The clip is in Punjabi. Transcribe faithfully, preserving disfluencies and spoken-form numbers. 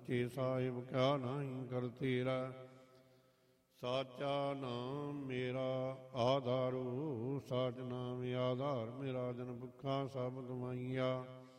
ਸੱਚੇ ਸਾਹਿਬ ਕਿਆ ਨਹੀਂ ਕਰ ਤੇਰਾ। ਸਾਚਾ ਨਾਮ ਮੇਰਾ ਆਧਾਰੂ, ਸਾਚ ਨਾਮ ਆਧਾਰ ਮੇਰਾ। ਜਨ ਭੁੱਖਾ ਸਭ ਗਵਾਈਆ,